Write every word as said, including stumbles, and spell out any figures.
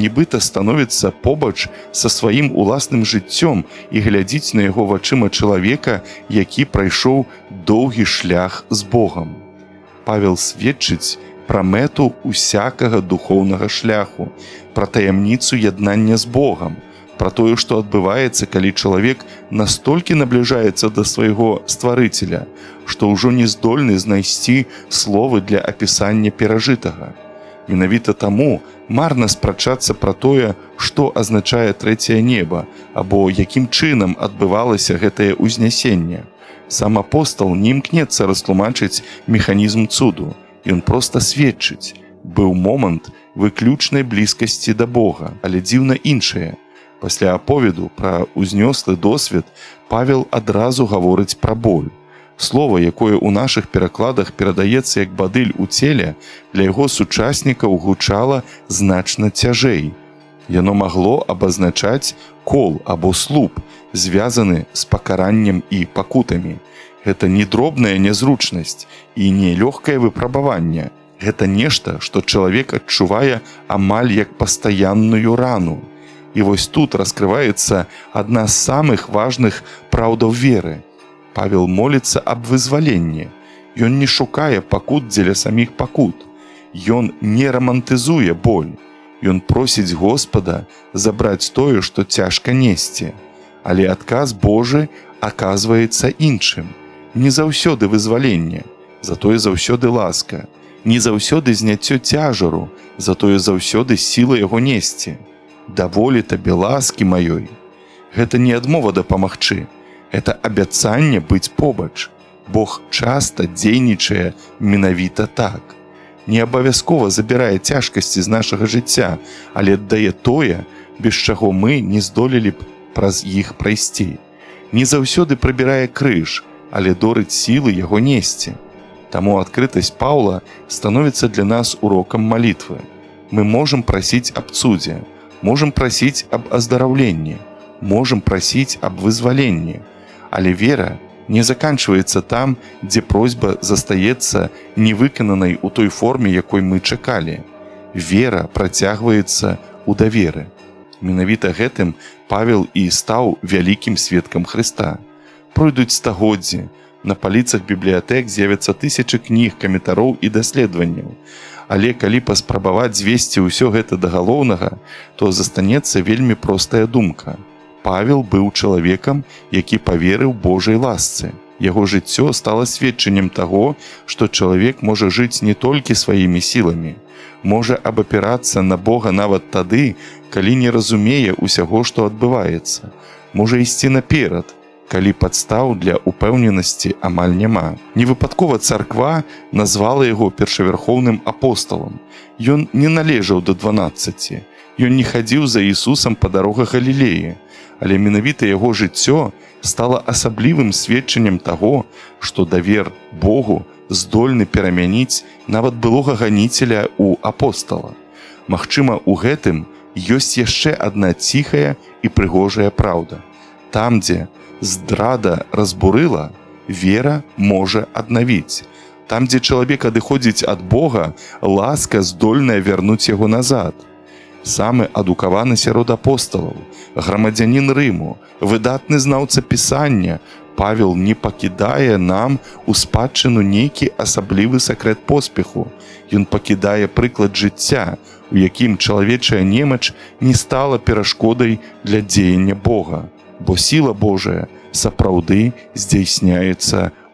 нібыта становіцца побач са сваім уласным жыццём і глядзіць на яго вачыма чалавека, які прайшоў доўгі шлях з Богам. Павел сведчыць пра мэту усякага духоўнага шляху, пра таямніцу яднання з Богам, пра тое, што адбываецца, калі чалавек настолькі набліжаецца да свайго стварыцеля, што ўжо не здольны знайсці словы для апісання перажытага. Менавіта таму марна спрачацца пра тое, што азначае трэцяе неба, або якім чынам адбывалася гэтае ўзнясенне. Сам апостал не імкнецца растлумачыць механізм цуду, ён проста сведчыць. Быў момант выключнай блізкасці да Бога, але дзіўна іншае. Пасля аповеду пра ўзнёслы досвед Павел адразу гаворыць пра боль. Слова, якое ў нашых перакладах перадаецца як бадыль у целе, для яго сучаснікаў гучала значна цяжэй. Яно магло абазначаць кол або слуп, звязаны з пакараннем і пакутамі. Гэта не дробная нязручнасць і не лёгкае выпрабаванне. Гэта нешта, што чалавек адчувае амаль як пастаянную рану. І вось тут раскрываецца адна з самых важных праўдаў веры. Павел моліцца аб вызваленні. Ён не шукае пакут дзеля саміх пакут. Ён не рамантызуе боль. Ён просіць Господа забраць тое, што цяжка несці. Але адказ Божы аказваецца іншым. Не заўсёды вызваленне, затое заўсёды ласка. Не заўсёды зняццё цяжару, затое заўсёды сіла яго несці. Даволі табе ласкі маёй. Гэта не адмова дапамагчы. Это абяцанне быць побач. Бог часта дзейнічае менавіта так. Не абавязкова забірае цяжкасці з нашага жыцця, але аддае тое, без чаго мы не здолелі б праз іх прайсці. Не заўсёды прыбірае крыж, але дорыць сілы яго несці. Таму адкрытасць Паўла становіцца для нас урокам малітвы. Мы можам прасіць аб цудзе, можам прасіць аб аздараўленні, можам прасіць аб вызваленні. Але вера не заканчваецца там, дзе просьба застаецца невыкананай у той форме, якой мы чакалі. Вера працягваецца ў даверы. Менавіта гэтым Павел і стаў вялікім сведкам Хрыста. Пройдуць стагоддзі, на паліцах бібліятэк з'явяцца тысячы кніг, каментароў і даследаванняў. Але калі паспрабаваць звесці ўсё гэта да галоўнага, то застанецца вельмі простая думка. Павел быў чалавекам, які паверыў Божай ласцы. Яго жыццё стала сведчаннем таго, што чалавек можа жыць не толькі сваімі сіламі, можа абапірацца на Бога нават тады, калі не разумее ўсяго, што адбываецца, можа ісці наперад, калі падстаў для упэўненасці амаль няма. Невыпадкова царква назвала яго першавярхоўным апосталам. Ён не належаў да дванаццаці. Ён не хадзіў за Ісусам па дарогах Галілеі, але менавіта яго жыццё стала асаблівым сведчаннем таго, што давер Богу здольны перамяніць нават былога ганіцеля ў апостала. Магчыма, у гэтым ёсць яшчэ адна ціхая і прыгожая праўда. Там, дзе здрада разбурыла, вера можа аднавіць. Там, дзе чалавек адыходзіць ад Бога, ласка здольная вярнуць яго назад. Самы адукаваны сярод апосталаў, грамадзянін Рыму, выдатны знаўца пісання, Павел не пакідае нам у спадчыну нейкі асаблівы сакрэт поспеху. Ён пакідае прыклад жыцця, у якім чалавечая немач не стала перашкодай для дзеяння Бога, бо сіла Божая сапраўды здзяйсняецца